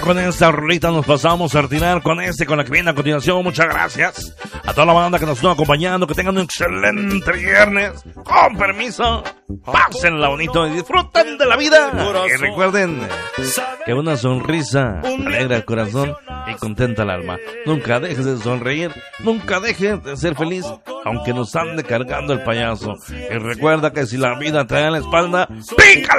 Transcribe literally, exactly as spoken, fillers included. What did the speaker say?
con esta rolita nos pasamos a retirar con este, con la que viene a continuación. Muchas gracias a toda la banda que nos estuvo acompañando. Que tengan un excelente viernes. Con permiso, pásenla bonito y disfruten de la vida. Y recuerden que una sonrisa alegra el corazón y contenta el alma. Nunca dejes de sonreír, nunca dejes de ser feliz, aunque nos ande cargando el payaso. Y recuerda que si la vida te da en la espalda, ¡pícale!